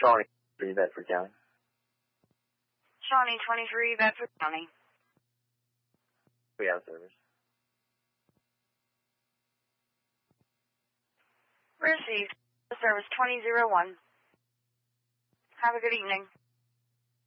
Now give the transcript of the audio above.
Shawnee, 3 Bedford County. Shawnee 23, Bedford County. We have service. Received. Service 2001. Have a good evening.